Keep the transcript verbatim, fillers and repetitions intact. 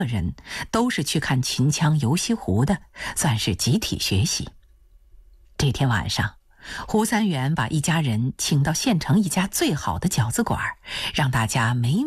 人都是去看秦腔游西湖的，算是集体学习。这天晚上，胡三元把一家人请到县城一家最好的饺子馆，让大家美